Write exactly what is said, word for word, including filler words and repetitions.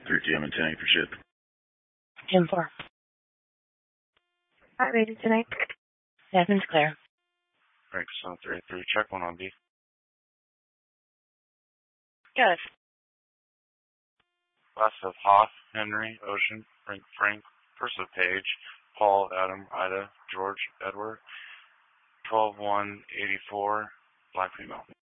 three T M and ten A for ship. ten four. Alright, rated tonight. Seven's clear. Frank, Sun three eight three, check one on B. Good. Last of Hoth, Henry, Ocean, Frank, Frank, first of Page, Paul, Adam, Ida, George, Edward, twelve one eighty-four, black female.